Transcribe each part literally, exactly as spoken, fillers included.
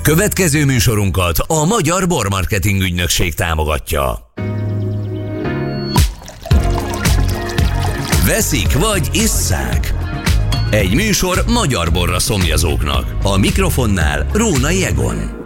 Következő műsorunkat a Magyar Bormarketing Ügynökség támogatja. Veszik vagy isszák? Egy műsor magyar borra szomjazóknak. A mikrofonnál Rónai Egon.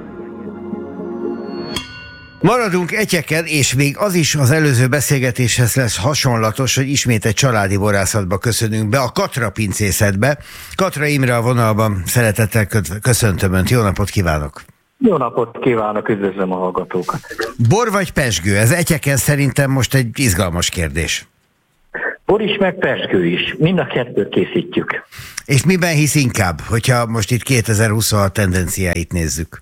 Maradunk etyeken, és még az is az előző beszélgetéshez lesz hasonlatos, hogy ismét egy családi borászatba köszönünk be, a Katra pincészetbe. Katra Imre a vonalban, szeretettel köszöntöm Önt, jó napot kívánok! Jó napot kívánok, üdvözlöm a hallgatókat! Bor vagy pezsgő? Ez etyeken szerintem most egy izgalmas kérdés. Bor is, meg pezsgő is. Mind a kettőt készítjük. És miben hisz inkább, hogyha most itt kétezer-huszonhat tendenciáit nézzük?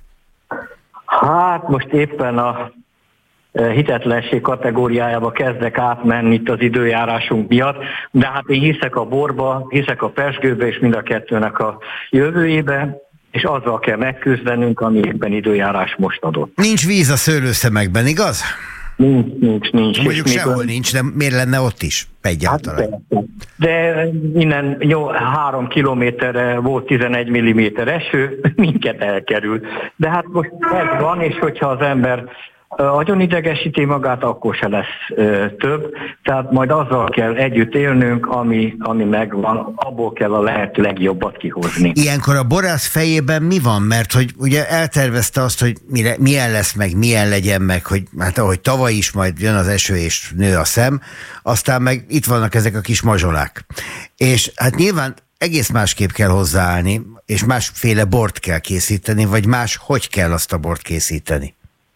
Hát most éppen a hitetlenség kategóriájába kezdek átmenni itt az időjárásunk miatt, de hát én hiszek a borba, hiszek a pezsgőbe, és mind a kettőnek a jövőjébe, és azzal kell megküzdenünk, ami éppen időjárás most adott. Nincs víz a szőlőszemekben, igaz? Nincs, nincs, nincs. Mondjuk sehol nincs, de miért lenne ott is? Egyáltalán. Hát, de innen három kilométerre volt tizenegy milliméter eső, minket elkerül. De hát most ez van, és hogyha az ember nagyon idegesíti magát, akkor se lesz ö, több. Tehát majd azzal kell együtt élnünk, ami, ami megvan, abból kell a lehető legjobbat kihozni. Ilyenkor a borász fejében mi van? Mert hogy ugye eltervezte azt, hogy mire, milyen lesz meg, milyen legyen meg, hogy hát ahogy tavaly is majd jön az eső és nő a szem, aztán meg itt vannak ezek a kis mazsolák. És hát nyilván egész másképp kell hozzáállni, és másféle bort kell készíteni, vagy más, hogy kell azt a bort készíteni.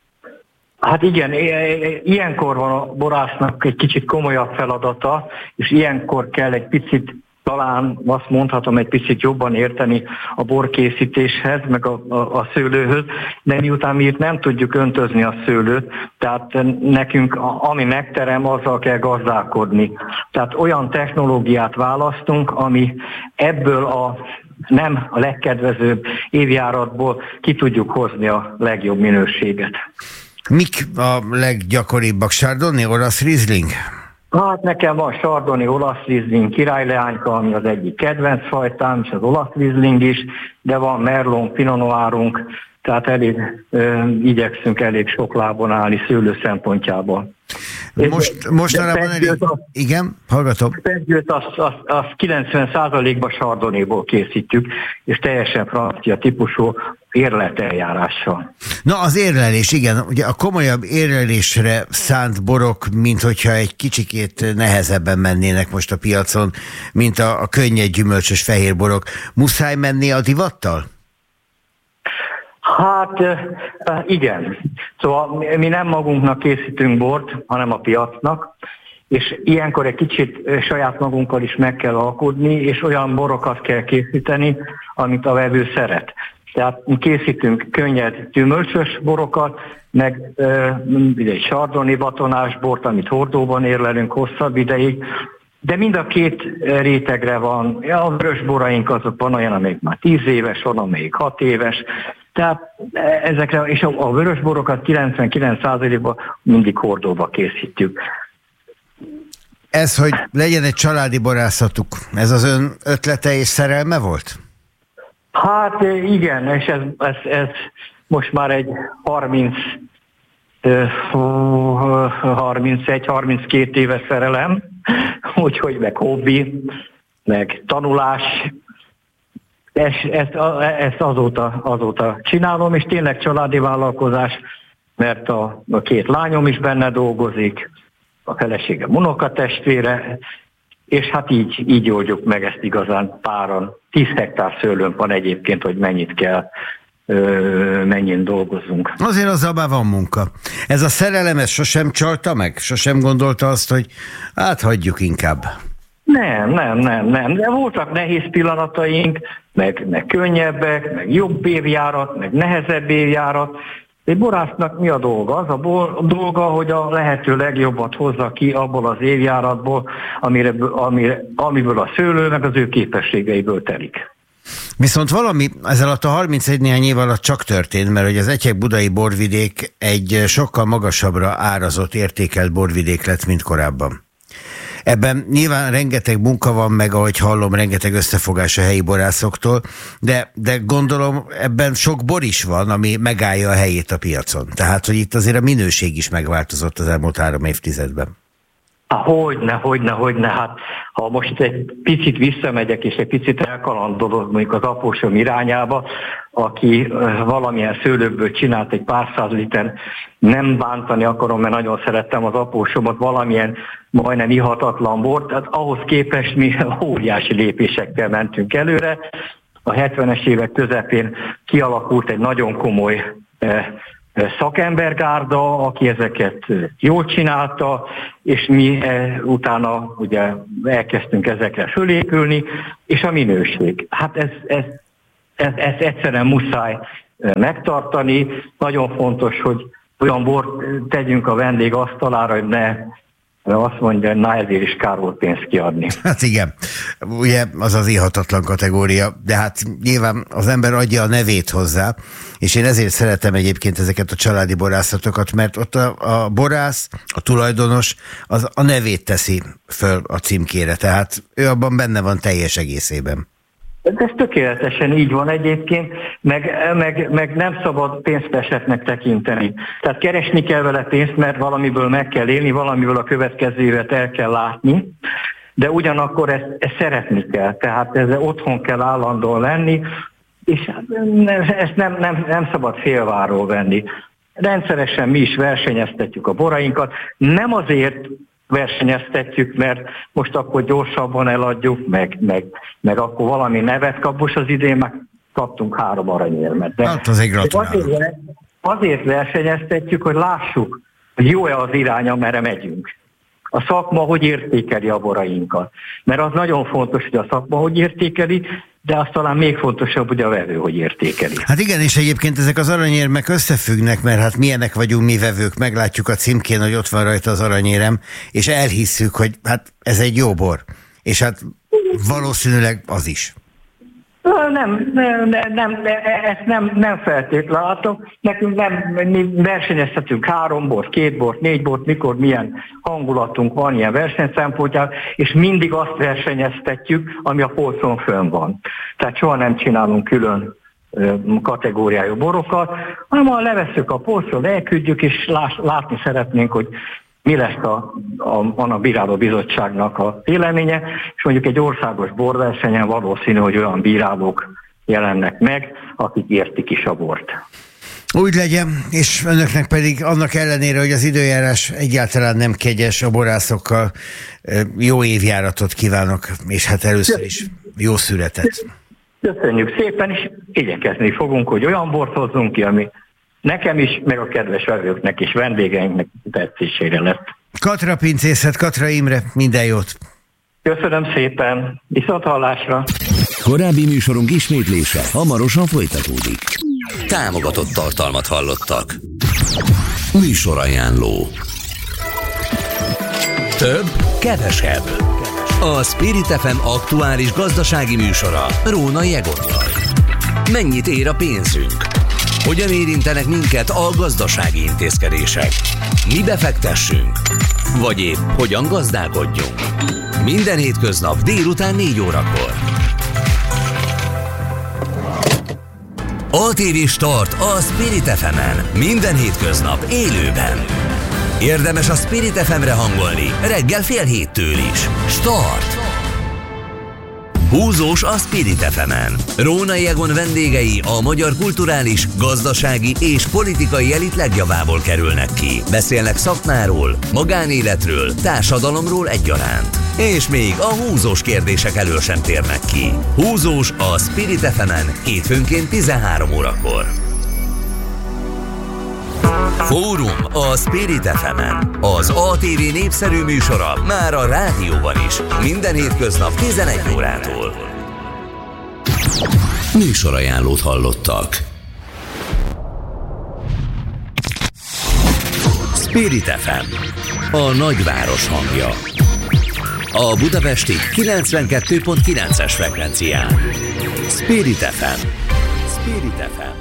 Hát igen, ilyenkor van a borásznak egy kicsit komolyabb feladata, és ilyenkor kell egy picit, talán azt mondhatom, egy picit jobban érteni a borkészítéshez, meg a, a, a szőlőhöz, de miután mi itt nem tudjuk öntözni a szőlőt, tehát nekünk, ami megterem, azzal kell gazdálkodni. Tehát olyan technológiát választunk, ami ebből a nem a legkedvezőbb évjáratból ki tudjuk hozni a legjobb minőséget. Mik a leggyakoribbak? Chardonnay, olasz Riesling? Hát nekem van Chardonnay, olasz Riesling, királyleányka, ami az egyik kedvenc fajtám, és az olasz Riesling is, de van Merlot, Pinot Noirunk, tehát elég, ö, igyekszünk elég sok lábon állni szőlő szempontjából. Most, mostanában elég... Az, igen, hallgatom. Pezsgőt azt az, az kilencven százalékban Chardonnayból készítjük, és teljesen francia típusú érleteljárással. Na, az érlelés, igen. Ugye a komolyabb érlelésre szánt borok, mint hogyha egy kicsikét nehezebben mennének most a piacon, mint a, a könnyed gyümölcsös fehér borok. Muszáj menni a divattal? Hát igen. Szóval mi nem magunknak készítünk bort, hanem a piacnak, és ilyenkor egy kicsit saját magunkkal is meg kell alkudni, és olyan borokat kell készíteni, amit a vevő szeret. Tehát mi készítünk könnyed gyümölcsös borokat, meg egy Chardonnay batonás bort, amit hordóban érlelünk hosszabb ideig, de mind a két rétegre van. A vörös boraink azok van olyan, amelyik már tíz éves, van amelyik hat éves, tehát ezekre, és a vörös borokat kilencvenkilenc százalékban mindig hordóba készítjük. Ez, hogy legyen egy családi borászatuk, ez az ön ötlete és szerelme volt? Hát igen, és ez, ez, ez most már egy harminc, harmincegy harminckét éves szerelem, úgyhogy meg hobbi, meg tanulás. Ezt, ezt, ezt azóta, azóta csinálom, és tényleg családi vállalkozás, mert a, a két lányom is benne dolgozik, a feleségem unokatestvére, és hát így, így oldjuk meg ezt igazán páran. tíz hektár szőlőnk van egyébként, hogy mennyit kell, ö, mennyien dolgozunk. Azért azzal már van munka. Ez a szerelem, ez sosem csalta meg? Sosem gondolta azt, hogy hát hagyjuk inkább? Nem, nem, nem, nem. De voltak nehéz pillanataink, meg, meg könnyebbek, meg jobb évjárat, meg nehezebb évjárat. Egy borásznak mi a dolga? Az a, bor, a dolga, hogy a lehető legjobbat hozza ki abból az évjáratból, amire, amire, amiből a szőlő meg az ő képességeiből telik. Viszont valami ez alatt a harmincegy néhány év alatt csak történt, mert hogy az Etyek-Budai borvidék egy sokkal magasabbra árazott, értékelt borvidék lett, mint korábban. Ebben nyilván rengeteg munka van, meg ahogy hallom, rengeteg összefogás a helyi borászoktól, de, de gondolom ebben sok bor is van, ami megállja a helyét a piacon. Tehát, hogy itt azért a minőség is megváltozott az elmúlt három évtizedben. Hogyne, hogyne, hogyne. Hát ha most egy picit visszamegyek, és egy picit elkalandolok mondjuk az apósom irányába, aki valamilyen szőlőkből csinált egy pár száz liter, nem bántani akarom, mert nagyon szerettem az apósomot, valamilyen majdnem ihatatlan bort, tehát ahhoz képest mi óriási lépésekkel mentünk előre. A hetvenes évek közepén kialakult egy nagyon komoly szakembergárda, aki ezeket jól csinálta, és mi utána ugye elkezdtünk ezekre fölépülni, és a minőség. Hát ez, ez, ez, ez egyszerűen muszáj megtartani. Nagyon fontos, hogy olyan bort tegyünk a vendég asztalára, hogy ne azt mondja, hogy na ezért is kár volt pénzt kiadni. Hát igen, ugye az az ihatatlan kategória, de hát nyilván az ember adja a nevét hozzá, és én ezért szeretem egyébként ezeket a családi borászatokat, mert ott a, a borász, a tulajdonos az a nevét teszi föl a címkére, tehát ő abban benne van teljes egészében. Ez tökéletesen így van egyébként, meg, meg, meg nem szabad pénzpesetnek tekinteni. Tehát keresni kell vele pénzt, mert valamiből meg kell élni, valamiből a következő évet el kell látni, de ugyanakkor ezt, ezt szeretni kell, tehát ez otthon kell állandóan lenni, és ezt nem, nem, nem szabad félváról venni. Rendszeresen mi is versenyeztetjük a borainkat, nem azért versenyeztetjük, mert most akkor gyorsabban eladjuk, meg, meg, meg akkor valami nevet kap. Most az idén meg kaptunk három aranyérmet. De hát azért gratulálok. Azért, azért versenyeztetjük, hogy lássuk, hogy jó-e az irány, amerre megyünk. A szakma hogy értékeli a borainkat. Mert az nagyon fontos, hogy a szakma hogy értékeli, de az talán még fontosabb, hogy a vevő hogy értékeli. Hát igen, és egyébként ezek az aranyérmek összefüggnek, mert hát milyenek vagyunk mi vevők, meglátjuk a címkén, hogy ott van rajta az aranyérem, és elhisszük, hogy hát ez egy jó bor. És hát valószínűleg az is. Nem, nem, nem, nem, ezt nem, nem feltétlenül látom. Nekünk nem, mi versenyeztetünk három bort, két bort, négy bort, mikor milyen hangulatunk van, ilyen versenyszempontjából, és mindig azt versenyeztetjük, ami a polcon fönn van. Tehát soha nem csinálunk külön kategóriájú borokat, hanem ha levesszük a polcról, elküldjük, és lás, látni szeretnénk, hogy mi lesz a, a, a bíráló bizottságnak a véleménye, és mondjuk egy országos borversenyen valószínű, hogy olyan bírálók jelennek meg, akik értik is a bort. Úgy legyen, és önöknek pedig annak ellenére, hogy az időjárás egyáltalán nem kegyes a borászokkal, jó évjáratot kívánok, és hát először is jó születet. Köszönjük szépen, és igyekezni fogunk, hogy olyan bort hozzunk ki, ami nekem is, meg a kedves vevőknek és vendégeinknek tetszésére lett. Katra pincészet, Katra Imre, minden jót! Köszönöm szépen, viszont hallásra! Korábbi műsorunk ismétlése hamarosan folytatódik. Támogatott tartalmat hallottak. Műsorajánló. Több, kevesebb. A Spirit ef em aktuális gazdasági műsora Rónai Egonnal. Mennyit ér a pénzünk? Hogyan érintenek minket a gazdasági intézkedések? Mi befektessünk? Vagy épp hogyan gazdálkodjunk? Minden hétköznap délután négy órakor. á té vé Start a Spirit ef emen. Minden hétköznap élőben. Érdemes a Spirit ef emre hangolni reggel fél héttől is. Start! Húzós a Spirit ef emen. Rónai Egon vendégei a magyar kulturális, gazdasági és politikai elit legjavából kerülnek ki. Beszélnek szakmáról, magánéletről, társadalomról egyaránt. És még a húzós kérdések elől sem térnek ki. Húzós a Spirit ef emen hétfőnként tizenhárom órakor. Fórum a Spirit ef emen. Az á té vé népszerű műsora már a rádióban is. Minden hétköznap tizenegy órától. Műsorajánlót hallottak. Spirit ef em. A nagyváros hangja. A budapesti kilencvenkettő pont kilences frekvencián. Spirit ef em. Spirit ef em.